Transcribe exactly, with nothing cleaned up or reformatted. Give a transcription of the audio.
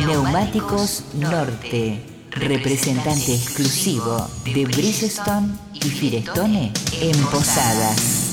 Neumáticos Norte, representante exclusivo de Bridgestone y Firestone en Posadas.